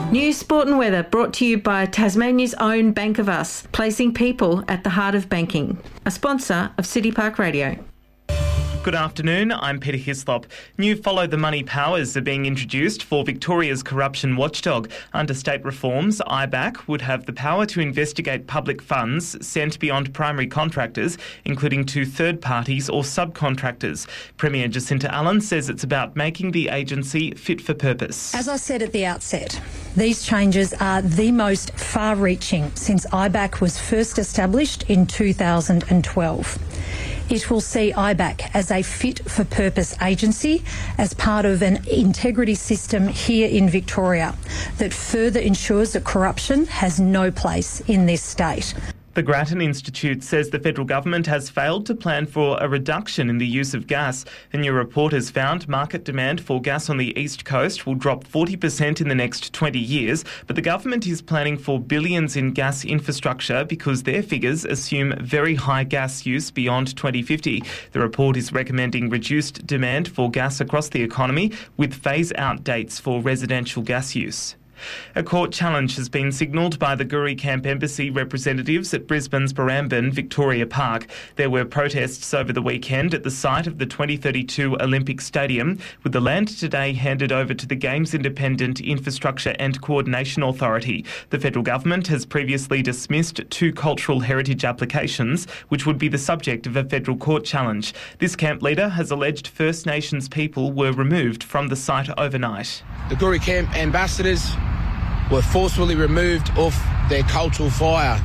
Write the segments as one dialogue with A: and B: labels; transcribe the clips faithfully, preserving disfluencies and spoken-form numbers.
A: News, sport and weather brought to you by Tasmania's own Bank of Us, placing people at the heart of banking. A sponsor of City Park Radio.
B: Good afternoon, I'm Peter Hislop. New Follow the Money powers are being introduced for Victoria's corruption watchdog. Under state reforms, I B A C would have the power to investigate public funds sent beyond primary contractors, including to third parties or subcontractors. Premier Jacinta Allen says it's about making the agency fit for purpose.
C: As I said at the outset, these changes are the most far-reaching since I B A C was first established in two thousand twelve. It will see I B A C as a fit-for-purpose agency as part of an integrity system here in Victoria that further ensures that corruption has no place in this state.
B: The Grattan Institute says the federal government has failed to plan for a reduction in the use of gas. A new report has found market demand for gas on the east coast will drop forty percent in the next twenty years, but the government is planning for billions in gas infrastructure because their figures assume very high gas use beyond twenty fifty. The report is recommending reduced demand for gas across the economy with phase-out dates for residential gas use. A court challenge has been signalled by the Guri Camp Embassy representatives at Brisbane's Barambin Victoria Park. There were protests over the weekend at the site of the twenty thirty-two Olympic Stadium, with the land today handed over to the Games Independent Infrastructure and Coordination Authority. The federal government has previously dismissed two cultural heritage applications, which would be the subject of a federal court challenge. This camp leader has alleged First Nations people were removed from the site overnight.
D: The Guri Camp ambassadors were forcefully removed off their cultural fire.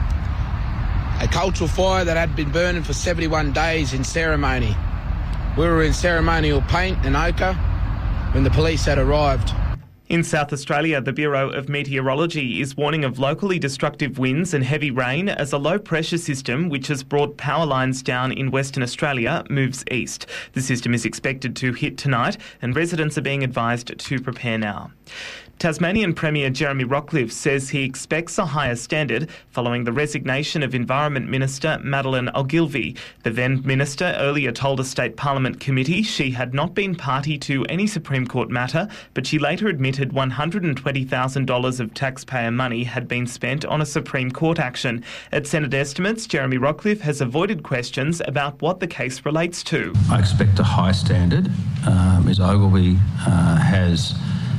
D: A cultural fire that had been burning for seventy-one days in ceremony. We were in ceremonial paint and ochre when the police had arrived.
B: In South Australia, the Bureau of Meteorology is warning of locally destructive winds and heavy rain as a low-pressure system, which has brought power lines down in Western Australia, moves east. The system is expected to hit tonight, and residents are being advised to prepare now. Tasmanian Premier Jeremy Rockliff says he expects a higher standard following the resignation of Environment Minister Madeleine Ogilvie. The then minister earlier told a State Parliament committee she had not been party to any Supreme Court matter, but she later admitted one hundred twenty thousand dollars of taxpayer money had been spent on a Supreme Court action. At Senate estimates, Jeremy Rockliff has avoided questions about what the case relates to.
E: I expect a high standard. Uh, Ms Ogilvie uh, has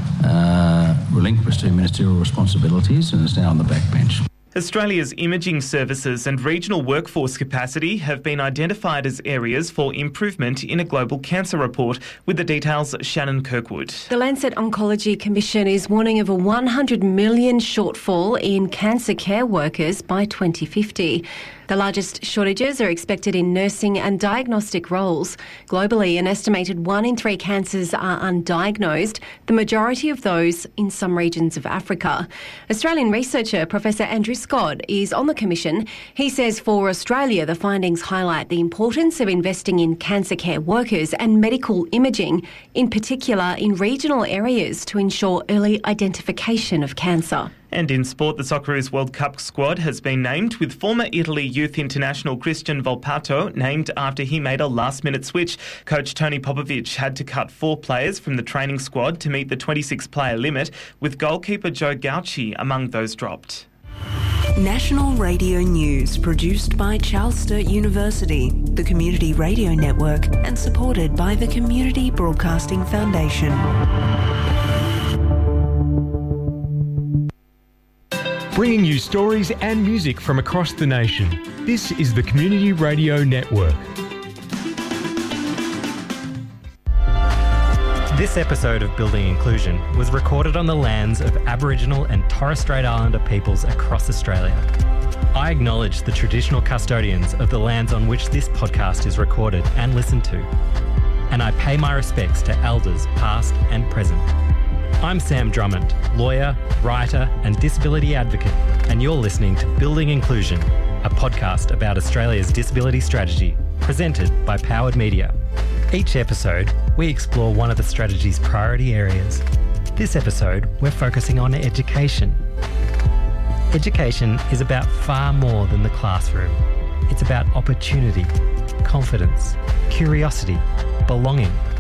E: Uh, relinquished her ministerial responsibilities and is now on the backbench.
B: Australia's imaging services and regional workforce capacity have been identified as areas for improvement in a global cancer report. With the details, Shannon Kirkwood.
F: The Lancet Oncology Commission is warning of a one hundred million shortfall in cancer care workers by twenty fifty. The largest shortages are expected in nursing and diagnostic roles. Globally, an estimated one in three cancers are undiagnosed, the majority of those in some regions of Africa. Australian researcher Professor Andrew Scott is on the Commission. He says for Australia, the findings highlight the importance of investing in cancer care workers and medical imaging, in particular in regional areas, to ensure early identification of cancer.
B: And in sport, the Socceroos World Cup squad has been named, with former Italy youth international Christian Volpato named after he made a last-minute switch. Coach Tony Popovic had to cut four players from the training squad to meet the twenty-six player limit, with goalkeeper Joe Gauci among those dropped.
G: National Radio News, produced by Charles Sturt University, the Community Radio Network, and supported by the Community Broadcasting Foundation.
H: Bringing you stories and music from across the nation. This is the Community Radio Network.
I: This episode of Building Inclusion was recorded on the lands of Aboriginal and Torres Strait Islander peoples across Australia. I acknowledge the traditional custodians of the lands on which this podcast is recorded and listened to, and I pay my respects to elders past and present. I'm Sam Drummond, lawyer, writer and disability advocate, and you're listening to Building Inclusion, a podcast about Australia's disability strategy, presented by Powered Media. Each episode, we explore one of the strategy's priority areas. This episode, we're focusing on education. Education is about far more than the classroom. It's about opportunity, confidence, curiosity, belonging.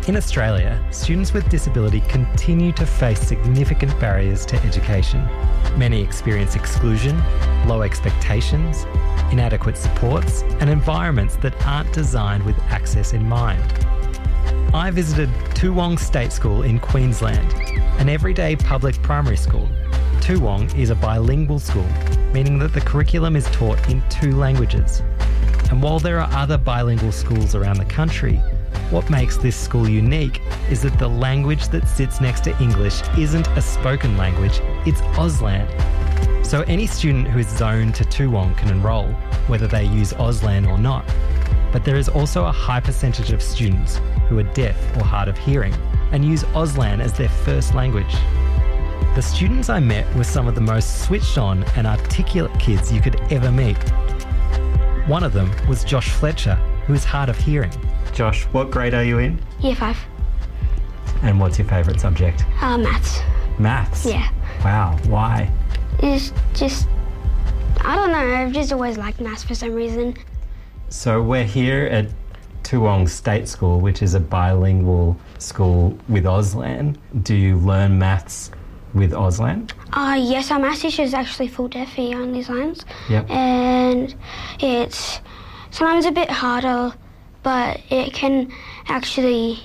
I: In Australia, students with disability continue to face significant barriers to education. Many experience exclusion, low expectations, inadequate supports, and environments that aren't designed with access in mind. I visited Toowong State School in Queensland, an everyday public primary school. Toowong is a bilingual school, meaning that the curriculum is taught in two languages. And while there are other bilingual schools around the country, what makes this school unique is that the language that sits next to English isn't a spoken language, it's Auslan. So any student who is zoned to Toowong can enrol, whether they use Auslan or not. But there is also a high percentage of students who are deaf or hard of hearing and use Auslan as their first language. The students I met were some of the most switched on and articulate kids you could ever meet. One of them was Josh Fletcher, who is hard of hearing. Josh, what grade are you in?
J: Year five.
I: And what's your favourite subject?
J: Uh, maths.
I: Maths?
J: Yeah.
I: Wow, why?
J: It's just, I don't know, I've just always liked maths for some reason.
I: So we're here at Toowong State School, which is a bilingual school with Auslan. Do you learn maths with Auslan?
J: Uh, yes, our maths teacher is actually full deaf, he only signs.
I: Yep.
J: And it's sometimes a bit harder, but it can actually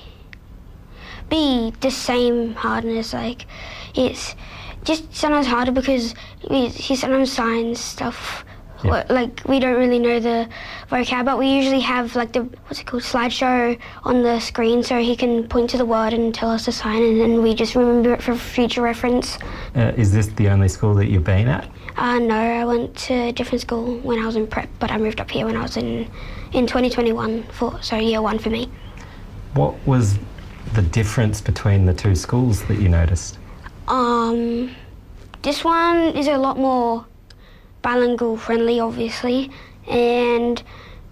J: be the same hardness. Like, it's just sometimes harder because we, he sometimes signs stuff.
I: Yeah.
J: Like, we don't really know the vocab, but we usually have, like, the, what's it called, slideshow on the screen so he can point to the word and tell us to sign, and then we just remember it for future reference.
I: Uh, is this the only school that you've been at?
J: Uh, no, I went to a different school when I was in prep, but I moved up here when I was in, in twenty twenty-one, for, so year one for me.
I: What was the difference between the two schools that you noticed?
J: Um, this one is a lot more bilingual friendly, obviously, and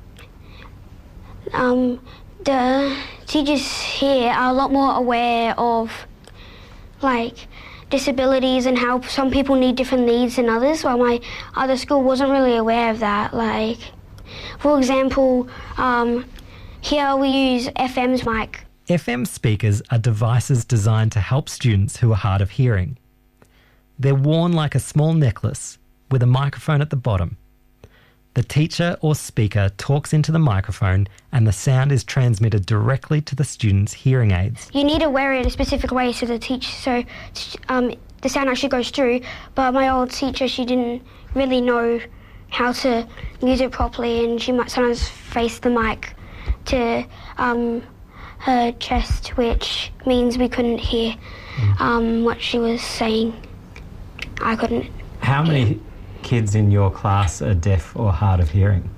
J: um, the teachers here are a lot more aware of, like, disabilities and how some people need different needs than others, while my other school wasn't really aware of that. Like, for example, um, here we use F M's mic.
I: F M speakers are devices designed to help students who are hard of hearing. They're worn like a small necklace with a microphone at the bottom. The teacher or speaker talks into the microphone and the sound is transmitted directly to the student's hearing aids.
J: You need to wear it a specific way so the teach so um, the sound actually goes through, but my old teacher, she didn't really know how to use it properly, and she might sometimes face the mic to um, her chest, which means we couldn't hear um, what she was saying. I couldn't.
I: How many kids in your class are deaf or hard of hearing?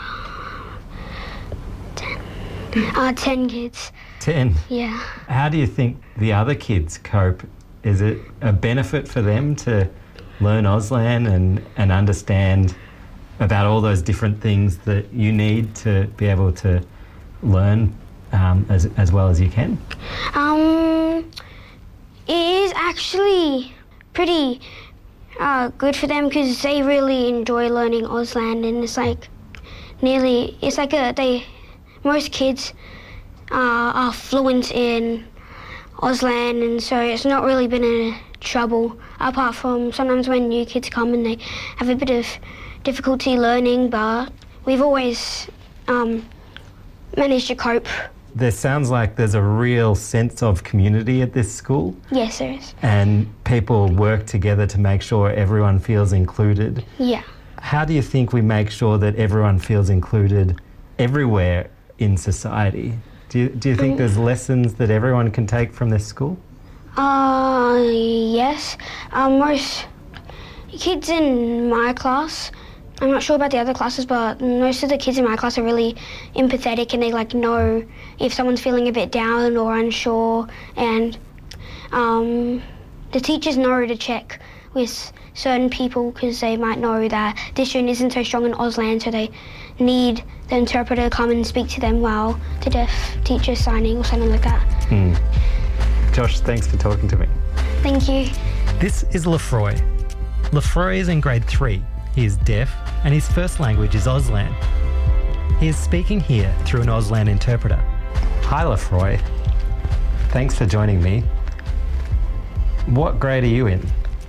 J: Ten. Uh, ten kids.
I: Ten?
J: Yeah.
I: How do you think the other kids cope? Is it a benefit for them to learn Auslan and, and understand about all those different things that you need to be able to learn um, as, as well as you can?
J: Um, it is actually pretty uh, good for them because they really enjoy learning Auslan, and it's like nearly, it's like a, they, most kids uh, are fluent in Auslan, and so it's not really been a trouble, apart from sometimes when new kids come and they have a bit of difficulty learning, but we've always um, managed to cope.
I: There sounds like there's a real sense of community at this school.
J: Yes, there is.
I: And people work together to make sure everyone feels included.
J: Yeah.
I: How do you think we make sure that everyone feels included everywhere in society? Do you, do you think um, there's lessons that everyone can take from this school?
J: Uh, yes. Um, most kids in my class, I'm not sure about the other classes, but most of the kids in my class are really empathetic, and they like know if someone's feeling a bit down or unsure, and um, the teachers know to check with certain people because they might know that this student isn't so strong in Auslan, so they need the interpreter to come and speak to them while the deaf teacher's signing or something like that.
I: Mm. Josh, thanks for talking to me.
J: Thank you.
I: This is Lefroy. Lefroy is in grade three. He is deaf and his first language is Auslan. He is speaking here through an Auslan interpreter. Hi, Lefroy. thanks for joining me. What grade are you in?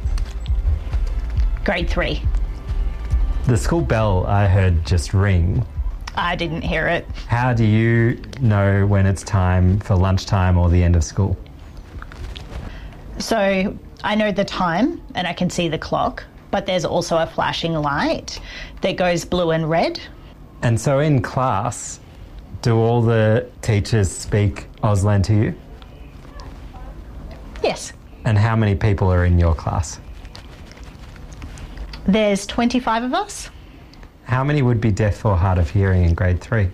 K: Grade three.
I: The school bell I heard just ring.
K: I didn't hear it.
I: How do you know when it's time for lunchtime or the end of school?
K: So I know the time and I can see the clock, but there's also a flashing light that goes blue and red.
I: And so in class, do all the teachers speak Auslan to you?
K: Yes.
I: And how many people are in your class?
K: There's twenty-five of us.
I: How many would be deaf or hard of hearing in grade three?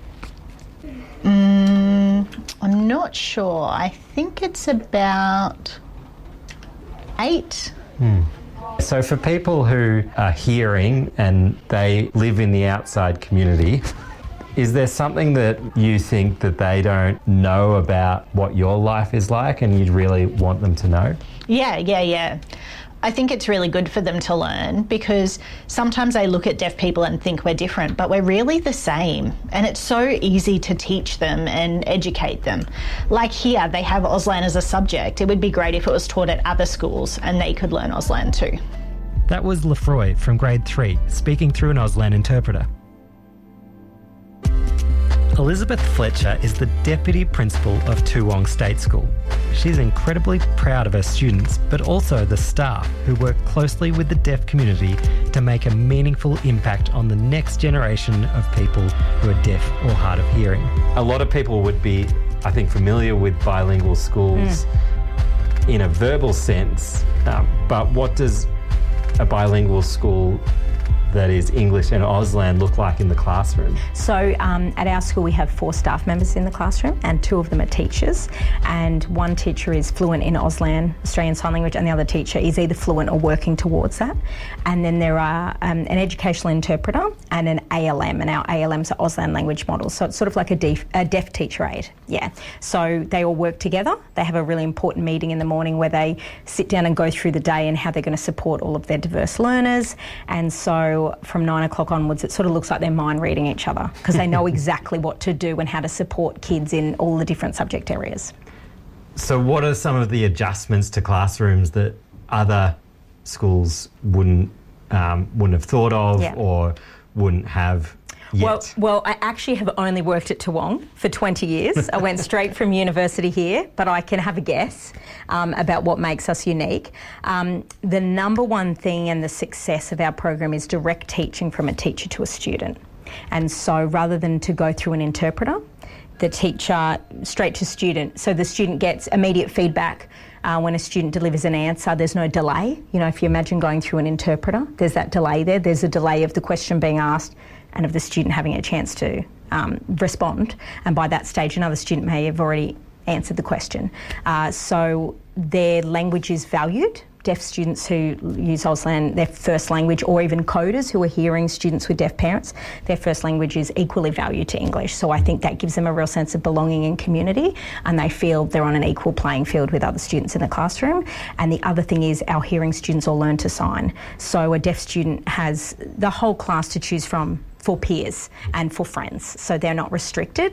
K: Mm, I'm not sure. I think it's about eight.
I: Hmm. So for people who are hearing and they live in the outside community, is there something that you think that they don't know about what your life is like and you'd really want them to know?
K: Yeah, yeah, yeah. I think it's really good for them to learn because sometimes I look at deaf people and think we're different, but we're really the same. And it's so easy to teach them and educate them. Like here, they have Auslan as a subject. It would be great if it was taught at other schools and they could learn Auslan too.
I: That was Lefroy from grade three, speaking through an Auslan interpreter. Elizabeth Fletcher is the Deputy Principal of Toowong State School. She's incredibly proud of her students, but also the staff who work closely with the deaf community to make a meaningful impact on the next generation of people who are deaf or hard of hearing. A lot of people would be, I think, familiar with bilingual schools mm. in a verbal sense, um, but what does a bilingual school that is English and Auslan look like in the classroom?
L: So um, at our school we have four staff members in the classroom and two of them are teachers, and one teacher is fluent in Auslan, Australian Sign Language, and the other teacher is either fluent or working towards that. And then there are um, an educational interpreter and an A L M, and our A L Ms are Auslan language models, so it's sort of like a deaf, a deaf teacher aide. Yeah. So they all work together. They have a really important meeting in the morning where they sit down and go through the day and how they're going to support all of their diverse learners, and so from nine o'clock onwards, it sort of looks like they're mind reading each other because they know exactly what to do and how to support kids in all the different subject areas.
I: So what are some of the adjustments to classrooms that other schools wouldn't um, wouldn't have thought of yeah. or wouldn't have yet?
L: Well, well, I actually have only worked at Toowong for twenty years. I went straight from university here, but I can have a guess um, about what makes us unique. Um, the number one thing and the success of our program is direct teaching from a teacher to a student. And so rather than to go through an interpreter, the teacher straight to student. So the student gets immediate feedback. Uh, when a student delivers an answer, there's no delay. You know, if you imagine going through an interpreter, there's that delay there. There's a delay of the question being asked and of the student having a chance to um, respond. And by that stage, another student may have already answered the question. Uh, so their language is valued. Deaf students who use Auslan, their first language, or even coders who are hearing students with deaf parents, their first language is equally valued to English. So I think that gives them a real sense of belonging and community, and they feel they're on an equal playing field with other students in the classroom. And the other thing is our hearing students all learn to sign. So a deaf student has the whole class to choose from for peers and for friends, so they're not restricted.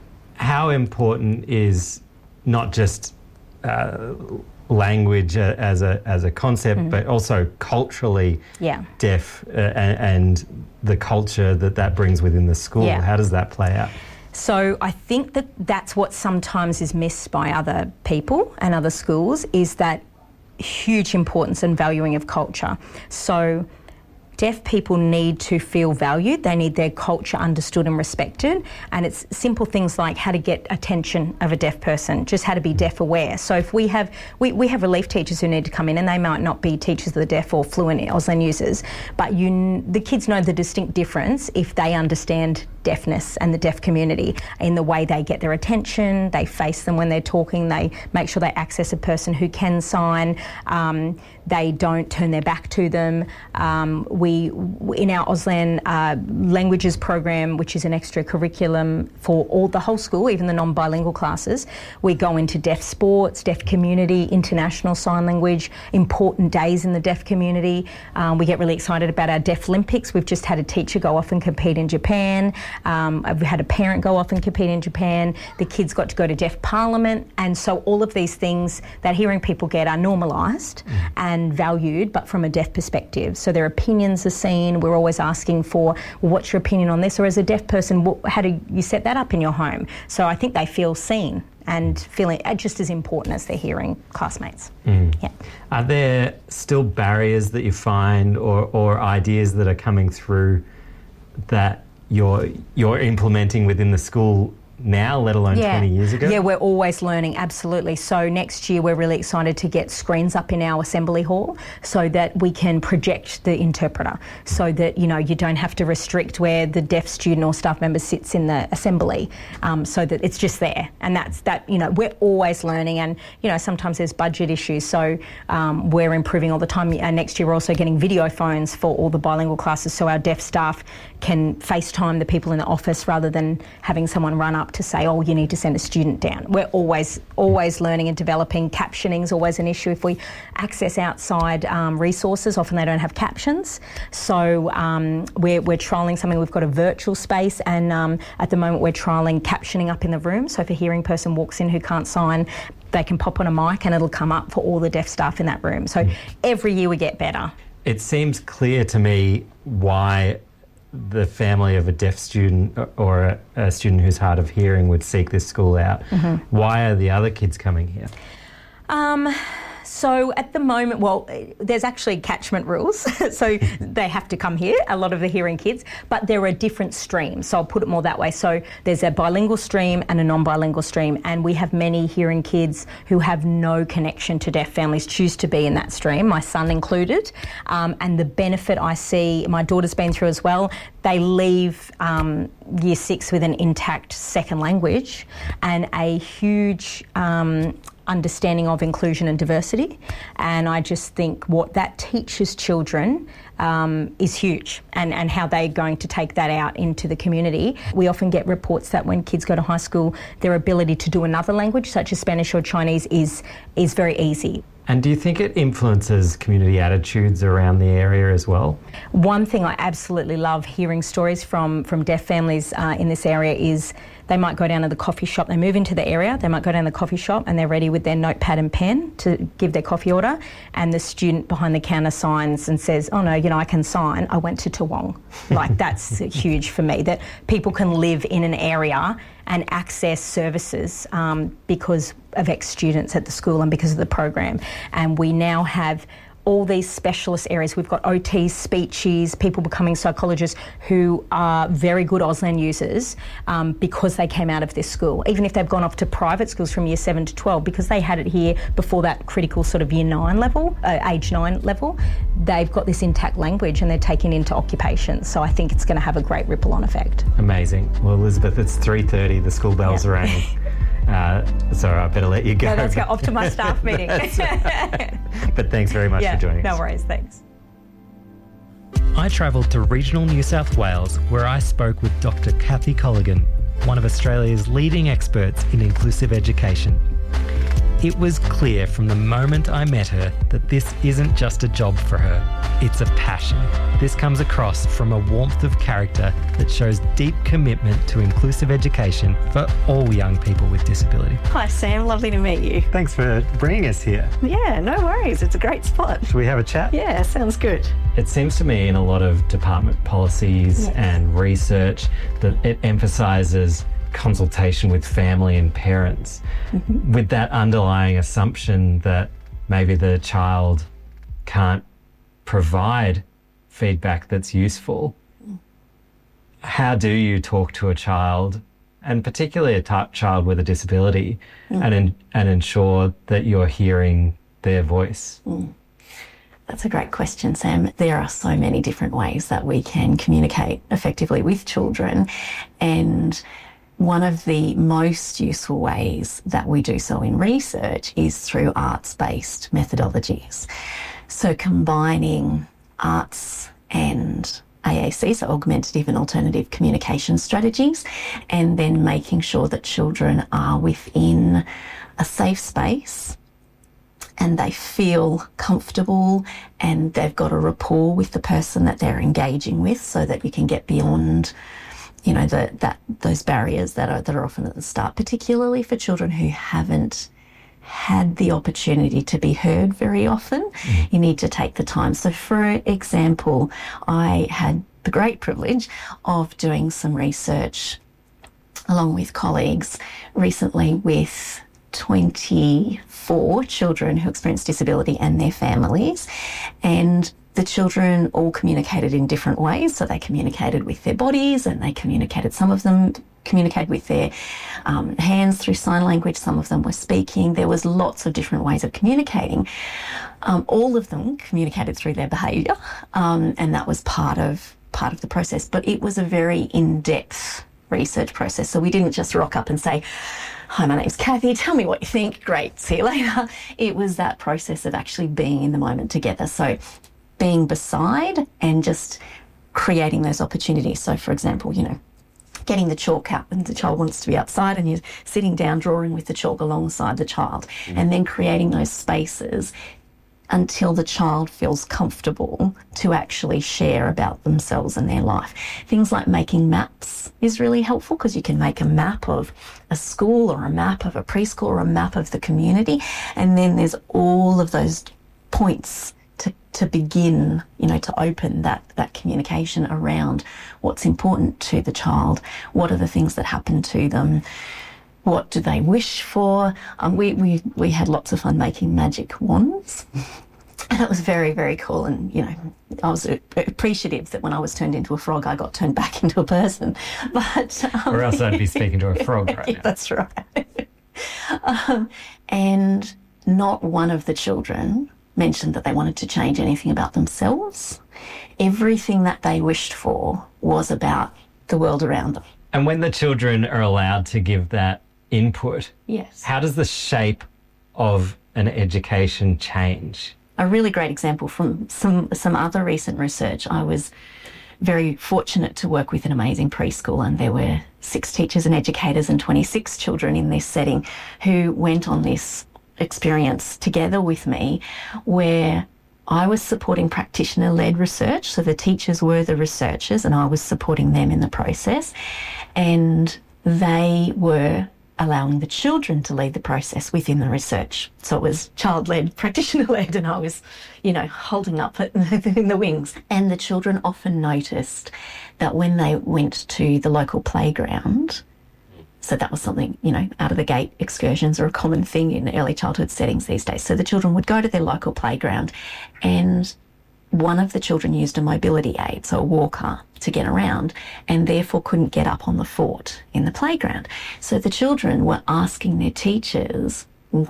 I: How important is not just uh, language uh, as a as a concept, mm. but also culturally
L: yeah.
I: deaf uh, and, and the culture that that brings within the school?
L: Yeah.
I: How does that play out?
L: So I think that that's what sometimes is missed by other people and other schools, is that huge importance and valuing of culture. So deaf people need to feel valued. They need their culture understood and respected. And it's simple things like how to get attention of a deaf person, just how to be deaf aware. So if we have, we, we have relief teachers who need to come in, and they might not be teachers of the deaf or fluent Auslan users, but you, the kids know the distinct difference if they understand deafness and the deaf community in the way they get their attention, they face them when they're talking, they make sure they access a person who can sign, um, they don't turn their back to them. Um, we we, in our Auslan uh, languages program, which is an extra curriculum for all the whole school, even the non-bilingual classes, we go into deaf sports, deaf community, international sign language, important days in the deaf community. Um, we get really excited about our Deaf Olympics. We've just had a teacher go off and compete in Japan. Um, we've had a parent go off and compete in Japan. The kids got to go to Deaf Parliament. And so all of these things that hearing people get are normalised mm. and valued, but from a deaf perspective. So their opinions are seen. We're always asking for, well, what's your opinion on this? Or as a deaf person, what, how do you set that up in your home? So I think they feel seen and feeling just as important as their hearing classmates.
I: Mm.
L: Yeah.
I: Are there still barriers that you find or, or ideas that are coming through that you're you're implementing within the school now, let alone
L: yeah.
I: twenty years ago?
L: Yeah, we're always learning, absolutely. So next year we're really excited to get screens up in our assembly hall so that we can project the interpreter, so that, you know, you don't have to restrict where the deaf student or staff member sits in the assembly, um, so that it's just there. And that's that, you know, we're always learning, and, you know, sometimes there's budget issues, so um, we're improving all the time. And next year we're also getting video phones for all the bilingual classes, so our deaf staff can FaceTime the people in the office rather than having someone run up to say, oh, you need to send a student down. We're always always learning and developing. Captioning is always an issue. If we access outside um, resources, often they don't have captions. So um, we're, we're trialling something. We've got a virtual space, and um, at the moment we're trialling captioning up in the room. So if a hearing person walks in who can't sign, they can pop on a mic and it'll come up for all the deaf staff in that room. So mm. every year we get better.
I: It seems clear to me why the family of a deaf student or a, a student who's hard of hearing would seek this school out. Mm-hmm. Why are the other kids coming here?
L: Um, so at the moment, well, there's actually catchment rules, so they have to come here, a lot of the hearing kids, but there are different streams, so I'll put it more that way. So there's a bilingual stream and a non-bilingual stream, and we have many hearing kids who have no connection to deaf families choose to be in that stream, my son included, um, and the benefit I see, my daughter's been through as well, they leave um, year six with an intact second language and a huge um, understanding of inclusion and diversity, and I just think what that teaches children um, is huge, and, and how they're going to take that out into the community. We often get reports that when kids go to high school, their ability to do another language, such as Spanish or Chinese, is is very easy.
I: And do you think it influences community attitudes around the area as well?
L: One thing I absolutely love hearing stories from, from deaf families uh, in this area is they might go down to the coffee shop, they move into the area, they might go down to the coffee shop and they're ready with their notepad and pen to give their coffee order, and the student behind the counter signs and says, oh no, you know, I can sign, I went to Toowong. Like, that's huge for me, that people can live in an area and access services um, because of ex-students at the school and because of the program. And we now have all these specialist areas. We've got O Ts, speechies, people becoming psychologists who are very good Auslan users um, because they came out of this school, even if they've gone off to private schools from year seven to twelve, because they had it here before that critical sort of year nine level, uh, age nine level. They've got this intact language and they're taken into occupations. So I think it's going to have a great ripple-on effect.
I: Amazing. Well, Elizabeth, it's three thirty, the school bells are ringing. Uh, sorry, I better let you go.
L: No, let's go off to my staff meeting.
I: Right. But thanks very much
L: yeah,
I: for joining
L: no
I: us.
L: No worries, thanks.
I: I travelled to regional New South Wales, where I spoke with Doctor Kathy Colligan, one of Australia's leading experts in inclusive education. It was clear from the moment I met her that this isn't just a job for her, it's a passion. This comes across from a warmth of character that shows deep commitment to inclusive education for all young people with disability.
M: Hi Sam, lovely to meet you.
I: Thanks for bringing us here.
M: Yeah, no worries, it's a great spot.
I: Should we have a chat?
M: Yeah, sounds good.
I: It seems to me in a lot of department policies yes. and research that it emphasises consultation with family and parents, mm-hmm. with that underlying assumption that maybe the child can't provide feedback that's useful. Mm. How do you talk to a child, and particularly a t- child with a disability, mm. and in, and ensure that you're hearing their voice?
M: Mm. That's a great question, Sam. There are so many different ways that we can communicate effectively with children, and one of the most useful ways that we do so in research is through arts-based methodologies. So combining arts and A A C, so augmentative and alternative communication strategies, and then making sure that children are within a safe space and they feel comfortable and they've got a rapport with the person that they're engaging with, so that you can get beyond, you know, the, that those barriers that are that are often at the start, particularly for children who haven't had the opportunity to be heard very often. Mm. You need to take the time. So, for example, I had the great privilege of doing some research along with colleagues recently with twenty-four children who experienced disability and their families, and the children all communicated in different ways. So they communicated with their bodies, and they communicated, some of them communicated with their um, hands through sign language, some of them were speaking. There was lots of different ways of communicating. Um, all of them communicated through their behaviour, um, and that was part of part of the process. But it was a very in-depth research process. So we didn't just rock up and say, "Hi, my name's Kathy, tell me what you think. Great, see you later." It was that process of actually being in the moment together. So being beside and just creating those opportunities. So, for example, you know, getting the chalk out when the child wants to be outside, and you're sitting down drawing with the chalk alongside the child, mm. and then creating those spaces until the child feels comfortable to actually share about themselves and their life. Things like making maps is really helpful, because you can make a map of a school or a map of a preschool or a map of the community, and then there's all of those points to, to begin, you know, to open that, that communication around what's important to the child, what are the things that happen to them, what do they wish for. Um, we, we, we had lots of fun making magic wands. And it was very, very cool. And, you know, I was appreciative that when I was turned into a frog, I got turned back into a person. But um,
I: or else I'd be speaking to a frog right
M: yeah,
I: now.
M: That's right. um, and not one of the children mentioned that they wanted to change anything about themselves. Everything that they wished for was about the world around them.
I: And when the children are allowed to give that input,
M: yes,
I: how does the shape of an education change?
M: A really great example from some some other recent research. I was very fortunate to work with an amazing preschool, and there were six teachers and educators and twenty-six children in this setting who went on this experience together with me, where I was supporting practitioner-led research. So the teachers were the researchers and I was supporting them in the process, and they were allowing the children to lead the process within the research. So it was child-led, practitioner-led, and I was, you know, holding up in the wings. And the children often noticed that when they went to the local playground, so that was something, you know, out of the gate excursions are a common thing in early childhood settings these days. So the children would go to their local playground, and one of the children used a mobility aid, so a walker, to get around, and therefore couldn't get up on the fort in the playground. So the children were asking their teachers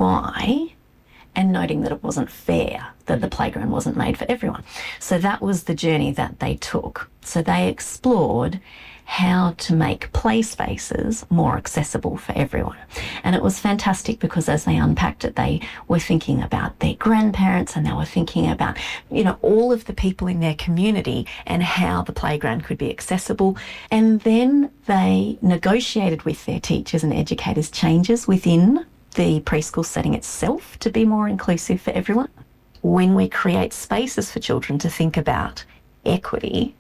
M: why, and noting that it wasn't fair, that the playground wasn't made for everyone. So that was the journey that they took. So they explored how to make play spaces more accessible for everyone. And it was fantastic, because as they unpacked it, they were thinking about their grandparents, and they were thinking about, you know, all of the people in their community and how the playground could be accessible. And then they negotiated with their teachers and educators changes within the preschool setting itself to be more inclusive for everyone. When we create spaces for children to think about equity,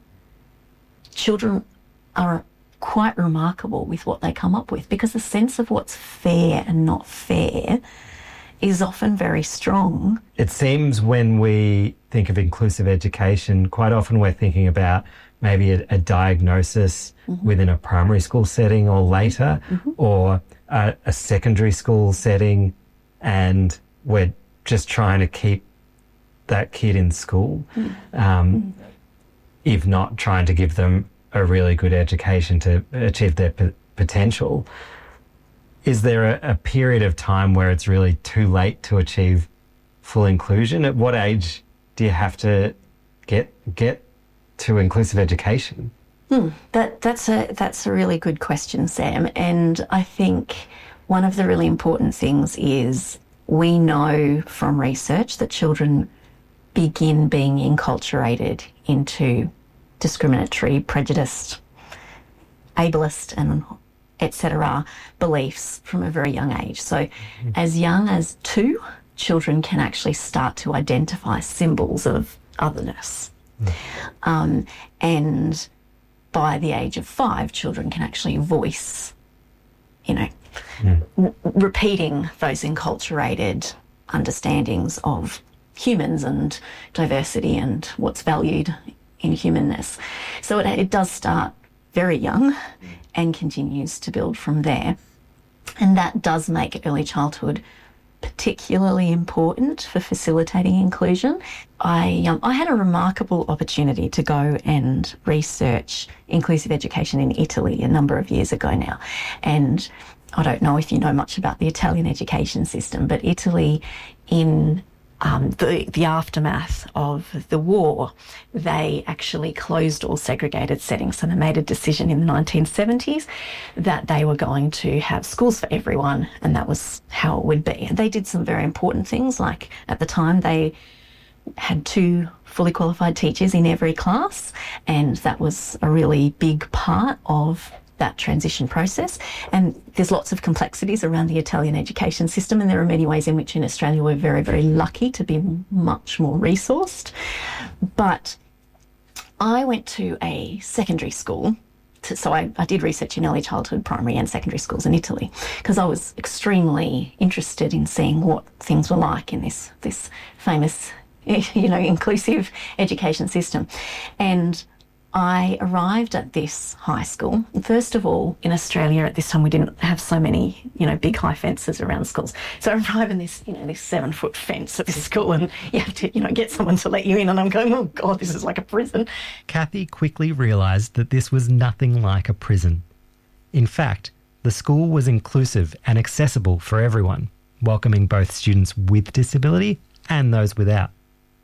M: children are quite remarkable with what they come up with, because the sense of what's fair and not fair is often very strong.
I: It seems when we think of inclusive education, quite often we're thinking about maybe a, a diagnosis mm-hmm. within a primary school setting or later, mm-hmm. or a, a secondary school setting, and we're just trying to keep that kid in school, mm-hmm. um, mm-hmm. if not trying to give them a really good education to achieve their p- potential. Is there a, a period of time where it's really too late to achieve full inclusion? At what age do you have to get get to inclusive education?
M: Hmm, that that's a that's a really good question, Sam. And I think one of the really important things is we know from research that children begin being enculturated into discriminatory, prejudiced, ableist and et cetera beliefs from a very young age. So mm-hmm. as young as two, children can actually start to identify symbols of otherness. Mm. Um, and by the age of five, children can actually voice, you know, mm. r- repeating those enculturated understandings of humans and diversity and what's valued in humanness. So it, it does start very young and continues to build from there. And that does make early childhood particularly important for facilitating inclusion. I um, I had a remarkable opportunity to go and research inclusive education in Italy a number of years ago now. And I don't know if you know much about the Italian education system, but Italy in Um, the, the aftermath of the war, they actually closed all segregated settings, and they made a decision in the nineteen seventies that they were going to have schools for everyone, and that was how it would be. And they did some very important things, like at the time they had two fully qualified teachers in every class, and that was a really big part of that transition process. And there's lots of complexities around the Italian education system, and there are many ways in which in Australia we're very, very lucky to be much more resourced. But I went to a secondary school, to, so I, I did research in early childhood, primary and secondary schools in Italy, because I was extremely interested in seeing what things were like in this, this famous, you know, inclusive education system. And I arrived at this high school. First of all, in Australia at this time, we didn't have so many, you know, big high fences around schools. So I arrived in this, you know, this seven foot fence at this school, and you have to, you know, get someone to let you in. And I'm going, oh God, this is like a prison.
I: Kathy quickly realised that this was nothing like a prison. In fact, the school was inclusive and accessible for everyone, welcoming both students with disability and those without.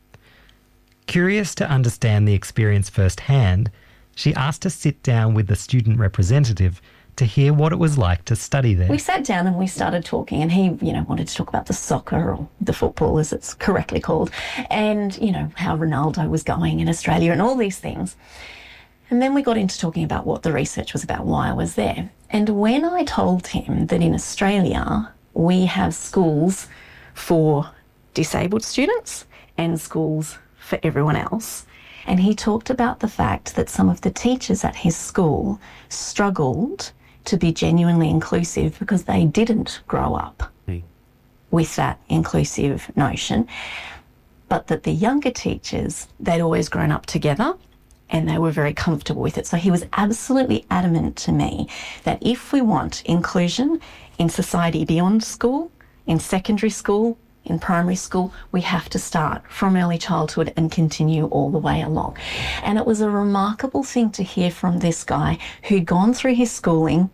I: Curious to understand the experience firsthand, she asked to sit down with the student representative to hear what it was like to study there.
M: We sat down and we started talking, and he, you know, wanted to talk about the soccer, or the football as it's correctly called, and, you know, how Ronaldo was going in Australia and all these things. And then we got into talking about what the research was about, why I was there. And when I told him that in Australia we have schools for disabled students and schools for everyone else, and he talked about the fact that some of the teachers at his school struggled to be genuinely inclusive because they didn't grow up mm. with that inclusive notion, but that the younger teachers, they'd always grown up together and they were very comfortable with it. So he was absolutely adamant to me that if we want inclusion in society beyond school, in secondary school, in primary school, we have to start from early childhood and continue all the way along. And it was a remarkable thing to hear from this guy who'd gone through his schooling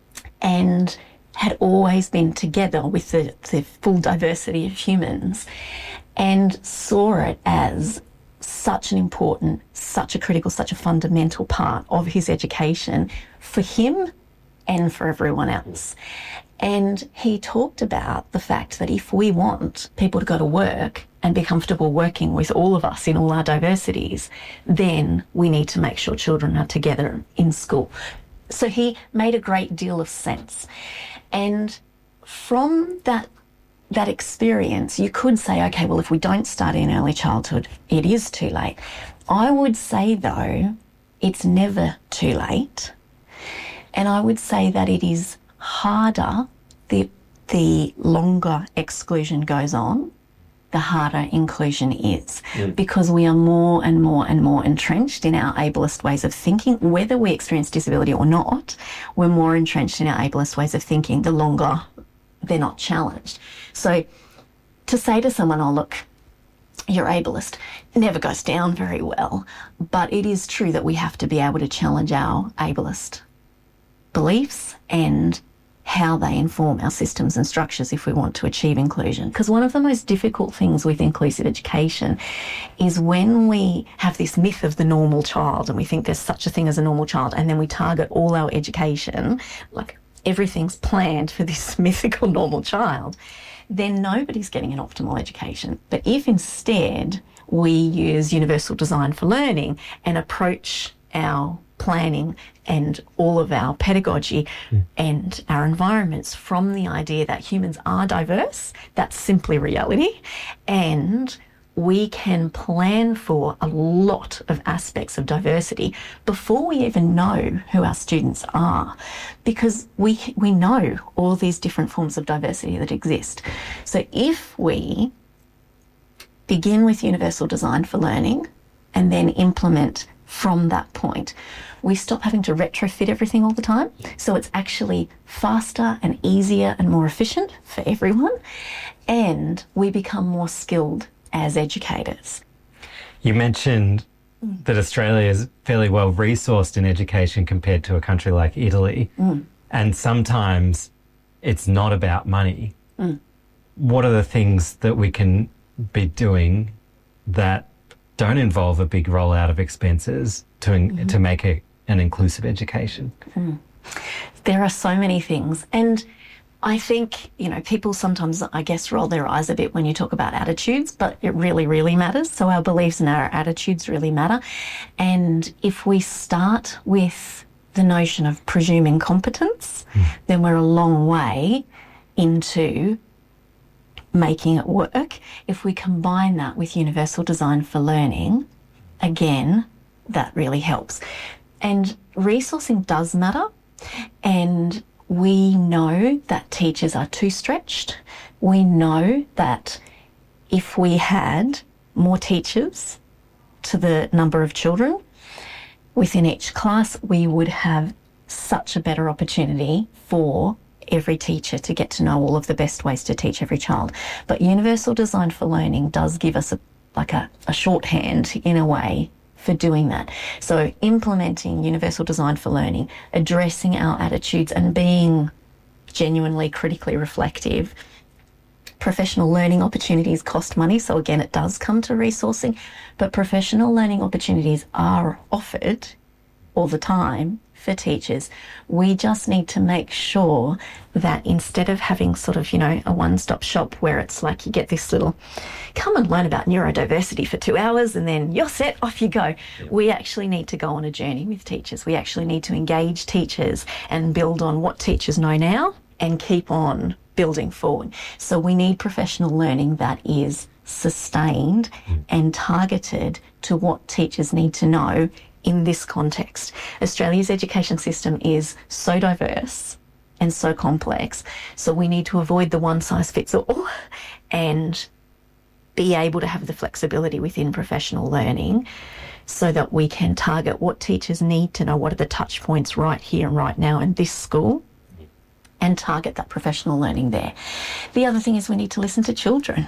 M: and had always been together with the, the full diversity of humans, and saw it as such an important, such a critical, such a fundamental part of his education for him and for everyone else. And he talked about the fact that if we want people to go to work and be comfortable working with all of us in all our diversities, then we need to make sure children are together in school. So he made a great deal of sense. And from that that experience, you could say, okay, well, if we don't start in early childhood, it is too late. I would say, though, it's never too late. And I would say that it is harder, the the longer exclusion goes on, the harder inclusion is, mm. because we are more and more and more entrenched in our ableist ways of thinking. Whether we experience disability or not, we're more entrenched in our ableist ways of thinking the longer they're not challenged. So to say to someone, oh, look, you're ableist, never goes down very well. But it is true that we have to be able to challenge our ableist beliefs and how they inform our systems and structures if we want to achieve inclusion. Because one of the most difficult things with inclusive education is when we have this myth of the normal child and we think there's such a thing as a normal child, and then we target all our education, like everything's planned for this mythical normal child, then nobody's getting an optimal education. But if instead we use universal design for learning and approach our planning and all of our pedagogy mm. and our environments from the idea that humans are diverse. That's simply reality. And we can plan for a lot of aspects of diversity before we even know who our students are, because we we know all these different forms of diversity that exist. So if we begin with universal design for learning and then implement from that point, we stop having to retrofit everything all the time. So it's actually faster and easier and more efficient for everyone, and we become more skilled as educators.
I: You mentioned mm. that Australia is fairly well resourced in education compared to a country like Italy, mm. and sometimes it's not about money. Mm. What are the things that we can be doing that don't involve a big rollout of expenses to mm-hmm. to make a, an inclusive education?
M: Mm. There are so many things, and I think, you know, people sometimes, I guess, roll their eyes a bit when you talk about attitudes, but it really, really matters. So our beliefs and our attitudes really matter. And if we start with the notion of presuming competence, mm. then we're a long way into making it work. If we combine that with universal design for learning, again, that really helps. And resourcing does matter. And we know that teachers are too stretched. We know that if we had more teachers to the number of children within each class, we would have such a better opportunity for every teacher to get to know all of the best ways to teach every child. But universal design for learning does give us a, like a, a shorthand in a way for doing that. So implementing universal design for learning, addressing our attitudes and being genuinely critically reflective. Professional learning opportunities cost money, so again it does come to resourcing, but professional learning opportunities are offered all the time for teachers. We just need to make sure that instead of having sort of, you know, a one-stop shop where it's like you get this little, come and learn about neurodiversity for two hours and then you're set, off you go. Yeah. We actually need to go on a journey with teachers. We actually need to engage teachers and build on what teachers know now and keep on building forward. So we need professional learning that is sustained mm. and targeted to what teachers need to know in this context. Australia's education system is so diverse and so complex, so we need to avoid the one-size-fits-all and be able to have the flexibility within professional learning so that we can target what teachers need to know, what are the touch points right here and right now in this school, and target that professional learning there. The other thing is we need to listen to children.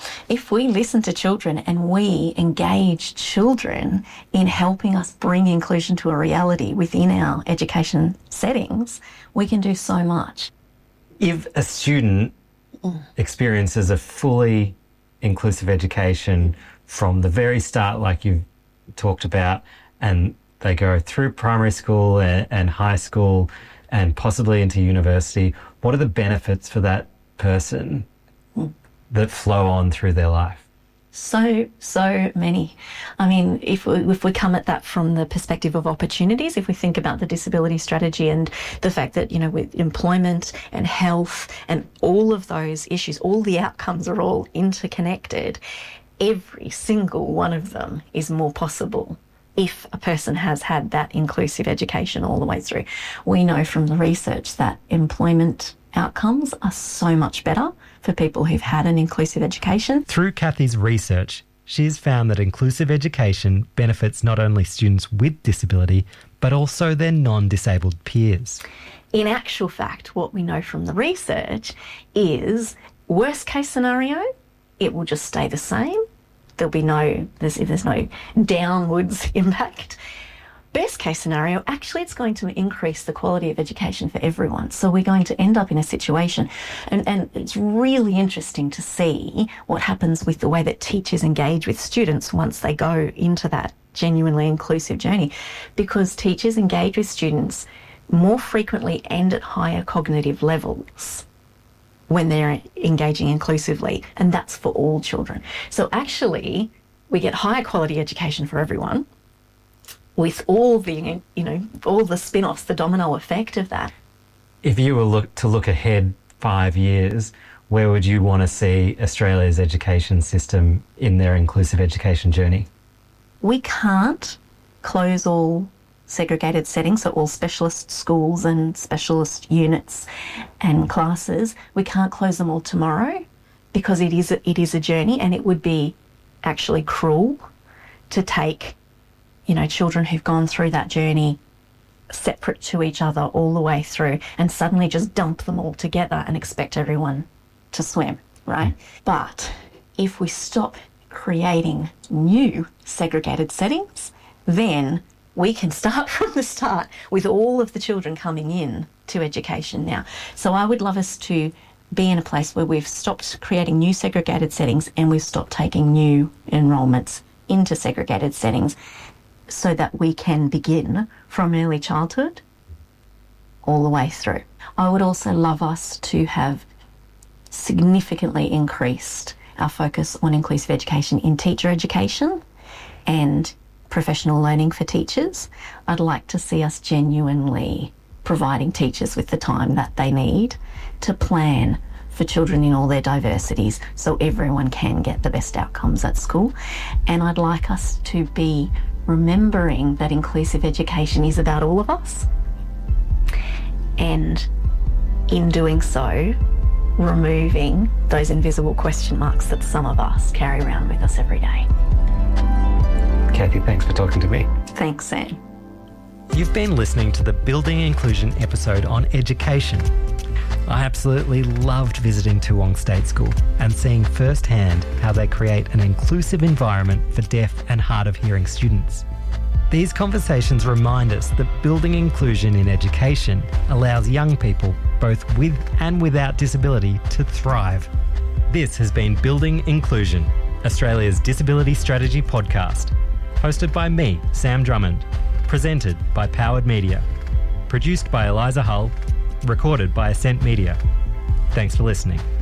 M: If we listen to children and we engage children in helping us bring inclusion to a reality within our education settings, we can do so much.
I: If a student mm. experiences a fully inclusive education from the very start, like you've talked about, and they go through primary school and, and high school and possibly into university, what are the benefits for that person mm. that flow on through their life?
M: So, so many. I mean, if we, if we come at that from the perspective of opportunities, if we think about the disability strategy and the fact that, you know, with employment and health and all of those issues, all the outcomes are all interconnected, every single one of them is more possible if a person has had that inclusive education all the way through. We know from the research that employment outcomes are so much better for people who've had an inclusive education.
I: Through Kathy's research, she has found that inclusive education benefits not only students with disability, but also their non-disabled peers.
M: In actual fact, what we know from the research is worst case scenario, it will just stay the same. There'll be no, there's, there's no downwards impact. Best case scenario, actually it's going to increase the quality of education for everyone. So we're going to end up in a situation, and, and it's really interesting to see what happens with the way that teachers engage with students once they go into that genuinely inclusive journey, because teachers engage with students more frequently and at higher cognitive levels when they're engaging inclusively, and that's for all children. So actually, we get higher quality education for everyone, with all the, you know, all the spin-offs, the domino effect of that.
I: If you were look to look ahead five years, where would you want to see Australia's education system in their inclusive education journey?
M: We can't close all segregated settings, so all specialist schools and specialist units and classes. We can't close them all tomorrow, because it is a, it is a journey, and it would be actually cruel to take, you know, children who've gone through that journey separate to each other all the way through and suddenly just dump them all together and expect everyone to swim, right? Mm. But if we stop creating new segregated settings, then we can start from the start with all of the children coming in to education now. So I would love us to be in a place where we've stopped creating new segregated settings and we've stopped taking new enrolments into segregated settings, so that we can begin from early childhood all the way through. I would also love us to have significantly increased our focus on inclusive education in teacher education and professional learning for teachers. I'd like to see us genuinely providing teachers with the time that they need to plan for children in all their diversities, so everyone can get the best outcomes at school. And I'd like us to be remembering that inclusive education is about all of us, and in doing so, removing those invisible question marks that some of us carry around with us every day.
I: Kathy, thanks for talking to me.
M: Thanks, Sam.
I: You've been listening to the Building Inclusion episode on education. I absolutely loved visiting Toowong State School and seeing firsthand how they create an inclusive environment for deaf and hard of hearing students. These conversations remind us that building inclusion in education allows young people, both with and without disability, to thrive. This has been Building Inclusion, Australia's disability strategy podcast, hosted by me, Sam Drummond, presented by Powered Media, produced by Eliza Hull, recorded by Ascent Media. Thanks for listening.